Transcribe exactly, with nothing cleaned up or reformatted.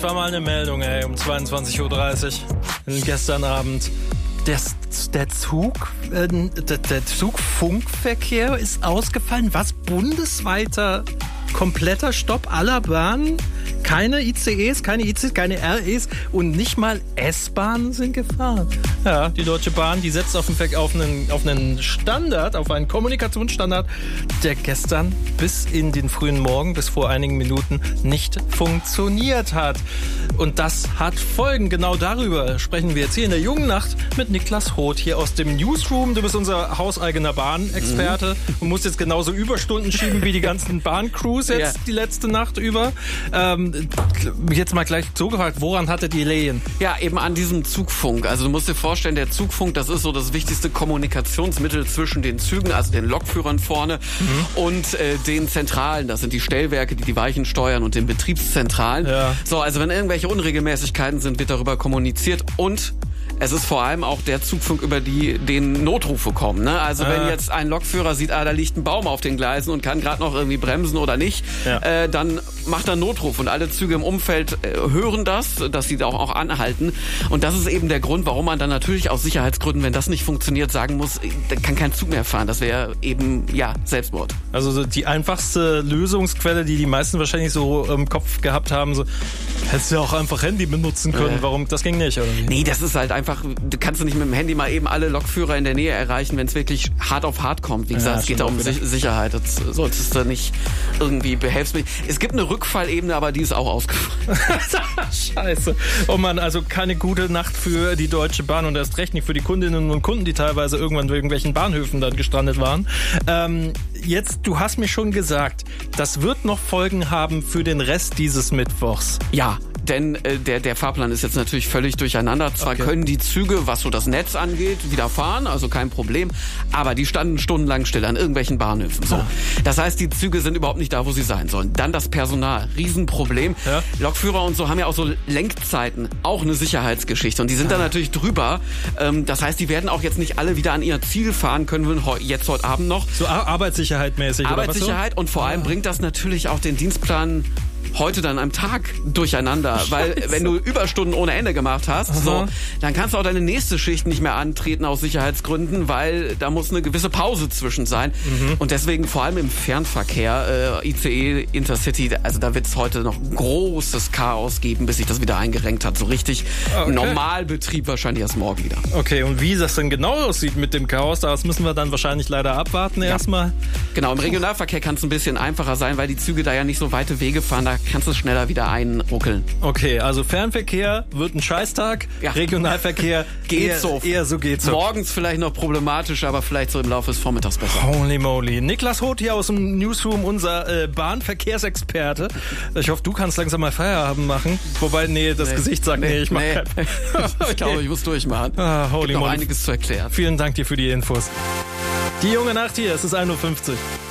War mal eine Meldung, ey, um zweiundzwanzig Uhr dreißig gestern Abend. Der, der Zug, äh, der, der Zugfunkverkehr ist ausgefallen. Was? Bundesweiter kompletter Stopp aller Bahnen? Keine I C Es, keine I C Es, keine R Es und nicht mal S-Bahnen sind gefahren. Ja, die Deutsche Bahn, die setzt auf einen, auf einen, auf einen Standard, auf einen Kommunikationsstandard, der gestern bis in den frühen Morgen, bis vor einigen Minuten nicht funktioniert hat. Und das hat Folgen. Genau darüber sprechen wir jetzt hier in der Jungen Nacht mit Niklas Roth hier aus dem Newsroom. Du bist unser hauseigener Bahnexperte mhm. und musst jetzt genauso Überstunden schieben wie die ganzen Bahncrews jetzt ja. die letzte Nacht über. Ähm, jetzt mal gleich so gefragt, woran hattet ihr Lehen? Ja, eben an diesem Zugfunk. Also du musst dir vorstellen, der Zugfunk, das ist so das wichtigste Kommunikationsmittel zwischen den Zügen, also den Lokführern vorne mhm. und äh, den Zentralen. Das sind die Stellwerke, die die Weichen steuern und den Betriebszentralen. Ja. So, also wenn irgendwelche Unregelmäßigkeiten sind, wird darüber kommuniziert und es ist vor allem auch der Zugfunk, über die den Notrufe kommen. Ne? Also wenn jetzt ein Lokführer sieht, ah, da liegt ein Baum auf den Gleisen und kann gerade noch irgendwie bremsen oder nicht, ja. äh, dann macht er einen Notruf und alle Züge im Umfeld äh, hören das, dass sie da auch, auch anhalten. Und das ist eben der Grund, warum man dann natürlich aus Sicherheitsgründen, wenn das nicht funktioniert, sagen muss, da kann kein Zug mehr fahren. Das wäre eben, ja, Selbstmord. Also die einfachste Lösungsquelle, die die meisten wahrscheinlich so im Kopf gehabt haben, so, hättest du ja auch einfach Handy benutzen können. Äh. Warum? Das ging nicht, oder wie? Nee, das ist halt einfach, du kannst du nicht mit dem Handy mal eben alle Lokführer in der Nähe erreichen, wenn es wirklich hart auf hart kommt. Wie gesagt, ja, es geht da um Si- Sicherheit. Das solltest du nicht irgendwie behelfsmäßig. Es gibt eine Rückfallebene, aber die ist auch ausgefallen. Scheiße. Oh Mann, also keine gute Nacht für die Deutsche Bahn und erst recht nicht für die Kundinnen und Kunden, die teilweise irgendwann bei irgendwelchen Bahnhöfen dann gestrandet waren. Ähm, jetzt, du hast mir schon gesagt, das wird noch Folgen haben für den Rest dieses Mittwochs. Ja. Denn äh, der, der Fahrplan ist jetzt natürlich völlig durcheinander. Zwar okay. können die Züge, was so das Netz angeht, wieder fahren, also kein Problem, aber die standen stundenlang still an irgendwelchen Bahnhöfen. So. Ah. Das heißt, die Züge sind überhaupt nicht da, wo sie sein sollen. Dann das Personal, Riesenproblem. Ja. Lokführer und so haben ja auch so Lenkzeiten, auch eine Sicherheitsgeschichte. Und die sind ah. da natürlich drüber. Ähm, das heißt, die werden auch jetzt nicht alle wieder an ihr Ziel fahren können, jetzt heute Abend noch. So Ar- Arbeitssicherheit mäßig Arbeitssicherheit oder was so? Und vor allem ah. bringt das natürlich auch den Dienstplan heute dann am Tag durcheinander, Scheiße. Weil wenn du Überstunden ohne Ende gemacht hast, so, dann kannst du auch deine nächste Schicht nicht mehr antreten aus Sicherheitsgründen, weil da muss eine gewisse Pause zwischen sein. Mhm. Und deswegen vor allem im Fernverkehr, äh, I C E, Intercity, also da wird es heute noch großes Chaos geben, bis sich das wieder eingerenkt hat. So richtig okay. Normalbetrieb wahrscheinlich erst morgen wieder. Okay, und wie das denn genau aussieht mit dem Chaos, das müssen wir dann wahrscheinlich leider abwarten ja. erstmal. Genau, im Regionalverkehr kann es ein bisschen einfacher sein, weil die Züge da ja nicht so weite Wege fahren, da kannst du schneller wieder einruckeln. Okay, also Fernverkehr wird ein Scheißtag, ja. Regionalverkehr geht eher, so. Eher so geht's so. Morgens vielleicht noch problematisch, aber vielleicht so im Laufe des Vormittags besser. Holy moly. Niklas Roth hier aus dem Newsroom, unser äh, Bahnverkehrsexperte. Ich hoffe, du kannst langsam mal Feierabend machen. Wobei, nee, das nee, Gesicht sagt, nee, nee ich mach nee. keinen. Okay. Ich glaube, ich muss durchmachen. Ah, holy Gibt noch moly. einiges zu erklären. Vielen Dank dir für die Infos. Die junge Nacht hier, es ist ein Uhr fünfzig.